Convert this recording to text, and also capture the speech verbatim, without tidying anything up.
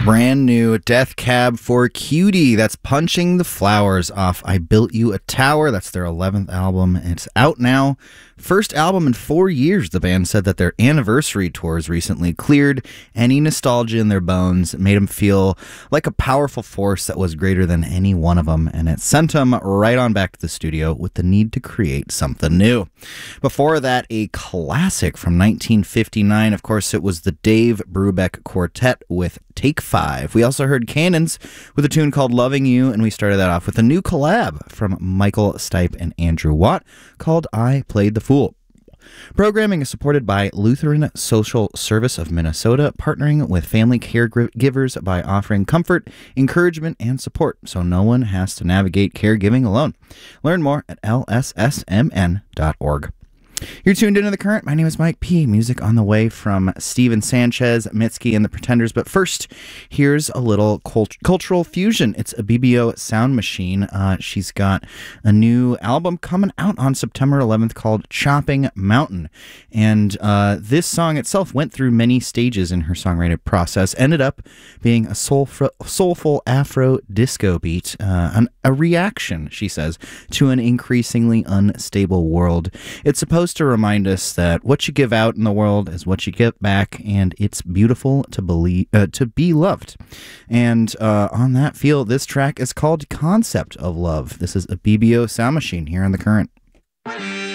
Brand new Death Cab for Cutie. That's Punching the Flowers off I Built You a Tower. That's their eleventh album. It's out now. First album in four years, the band said that their anniversary tours recently cleared any nostalgia in their bones, made them feel like a powerful force that was greater than any one of them, and it sent them right on back to the studio with the need to create something new. Before that, a classic from nineteen fifty-nine, of course, it was the Dave Brubeck Quartet with Take Five. We also heard Cannons with a tune called Loving You, and we started that off with a new collab from Michael Stipe and Andrew Watt called I Played the Fool. Programming is supported by Lutheran Social Service of Minnesota, partnering with family caregivers by offering comfort, encouragement, and support so no one has to navigate caregiving alone. Learn more at L S S M N dot org. You're tuned into The Current. My name is Mike P. Music on the way from Steven Sanchez, Mitski, and the Pretenders. But first, here's a little cult- cultural fusion. It's a B B O Sound Machine. Uh, she's got a new album coming out on September eleventh called Chopping Mountain. And uh, this song itself went through many stages in her songwriting process, ended up being a soulful, soulful Afro disco beat, uh, an, a reaction, she says, to an increasingly unstable world. It's supposed to remind us that what you give out in the world is what you get back, and it's beautiful to believe uh, to be loved. And uh, on that feel, this track is called Concept of Love. This is a B B O Sound Machine here on The Current.